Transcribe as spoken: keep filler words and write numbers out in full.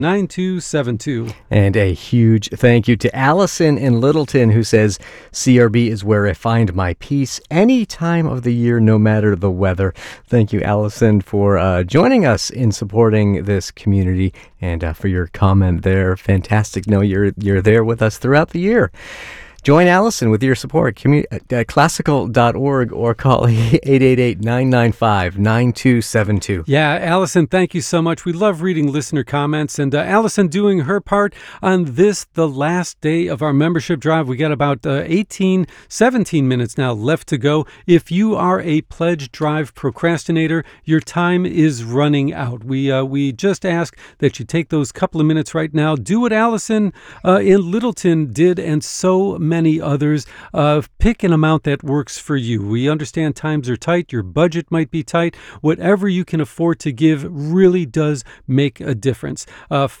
nine two seven two. And a huge thank you to Allison in Littleton, who says, C R B is where I find my peace any time of the year, no matter the weather. Thank you, Allison, for uh, joining us in supporting this community and uh, for your comment there. Fantastic. No, you're, you're there with us throughout the year. Join Allison with your support, commu- uh, classical dot org, or call eight eight eight, nine nine five, nine two seven two. Yeah, Allison, thank you so much. We love reading listener comments, and uh, Allison doing her part on this, the last day of our membership drive. We got about uh, eighteen, seventeen minutes now left to go. If you are a pledge drive procrastinator, your time is running out. We uh, we just ask that you take those couple of minutes right now. Do what Allison uh, in Littleton did, and so many others. Uh, pick an amount that works for you. We understand times are tight. Your budget might be tight. Whatever you can afford to give really does make a difference. Uh,